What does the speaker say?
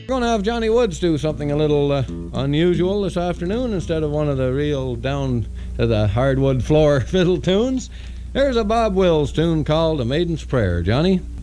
We're going to have Johnny Woods do something a little unusual this afternoon instead of one of the real down to the hardwood floor fiddle tunes. Here's a Bob Wills tune called A Maiden's Prayer. Johnny?